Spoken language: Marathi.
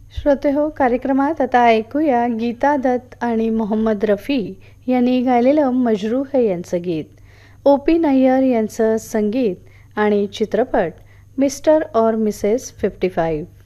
श्रोतेहो, कार्यक्रमात आता ऐकूया गीता दत्त आणि मोहम्मद रफी यांनी गायलेलं मजरूह यांचं गीत. ओ पी नय्यर यांचं संगीत आणि चित्रपट मिस्टर और मिसेस 55.